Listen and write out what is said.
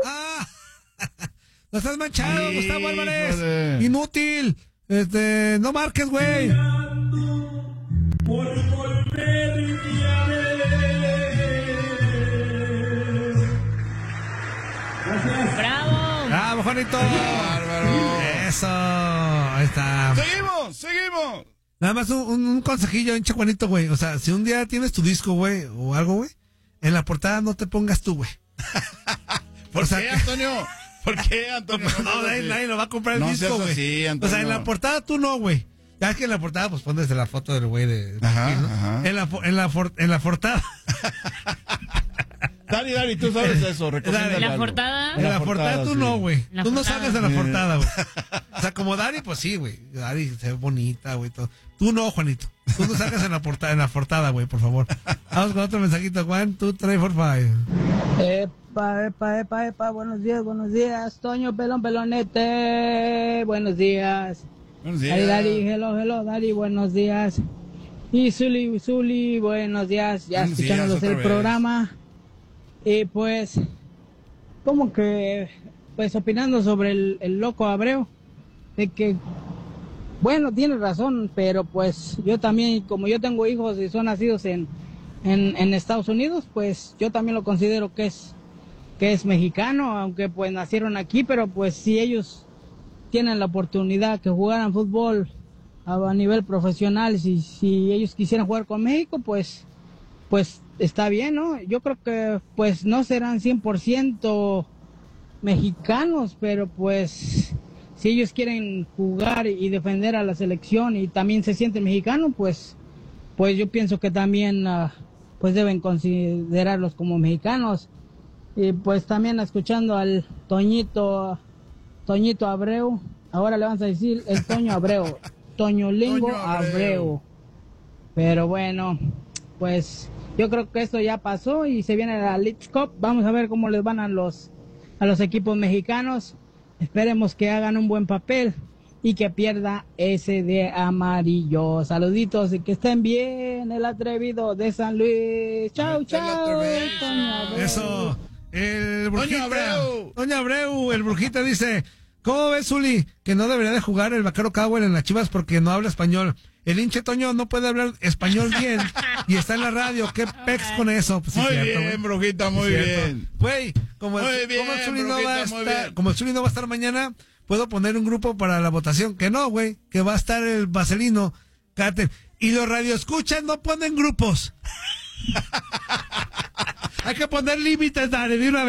¡Ah! No estás manchado, Sí, Gustavo Álvarez. joder. Inútil. No marques, güey. Por volverme a ver. Gracias. ¡Bravo! ¡Bravo, Juanito! Bárbaro. Eso. Ahí está. Seguimos. Nada más un consejillo, hinche Juanito, güey. O sea, si un día tienes tu disco, güey, o algo, güey, en la portada no te pongas tú, güey. ¿Por qué, Antonio? ¿Por qué, Antonio? No, nadie lo va a comprar el No disco, seas güey. así, O Antonio. sea, en la portada tú no, güey. Ya es que en la portada, pues pones la foto del güey de Ajá, aquí, ¿no? ajá. En la portada. Dari, tú sabes eso, recomiéndale ¿La algo. portada? En la portada tú sí. no, güey. La Tú no portada. salgas en la portada, güey. O sea, como Dari, pues sí, güey. Dari se ve bonita, güey, todo. Tú no, Juanito. Tú no salgas en la portada, güey, por favor. Vamos con otro mensajito. 1, 2, 3, 4, 5. Epa, buenos días, Toño, pelonete, buenos días. Buenos días. Dari, hello, Dari, buenos días. Y Zuli, buenos días, ya Buenos escuchándolos días, el otra vez. programa. Y pues, como que, pues opinando sobre el loco Abreu, de que, bueno, tiene razón, pero pues yo también, como yo tengo hijos y son nacidos en Estados Unidos, pues yo también lo considero que es mexicano, aunque pues nacieron aquí, pero pues si ellos tienen la oportunidad que jugaran fútbol a nivel profesional, si ellos quisieran jugar con México, pues está bien, ¿no? Yo creo que pues no serán 100% mexicanos, pero pues si ellos quieren jugar y defender a la selección y también se sienten mexicanos, pues yo pienso que también pues deben considerarlos como mexicanos. Y pues también escuchando al Toñito Abreu, ahora le vamos a decir el Toño Abreu, Toñolingo Toño Abreu. Abreu. Pero bueno, pues yo creo que esto ya pasó y se viene la League Cup. Vamos a ver cómo les van a los equipos mexicanos. Esperemos que hagan un buen papel y que pierda ese de amarillo. Saluditos y que estén bien. El atrevido de San Luis. Chau. Toño Abreu. Eso. El Brujita. Abreu. Doña Abreu, el Brujita dice, ¿cómo ves, Zuli? Que no debería de jugar el vaquero Cowell en las Chivas porque no habla español. El hinche Toño no puede hablar español bien y está en la radio. ¿Qué pex con eso? Pues sí, Muy cierto, bien, güey. Brujita, muy Es cierto. bien. Güey, como Muy el bien, Zuli no va a Brujita, muy estar, bien. como el Zuli no va a estar mañana, puedo poner un grupo para la votación. Que no, güey, que va a estar el Vaselino, Cáter. Y los radioescuchas no ponen grupos. Hay que poner límites, dale, de una vez.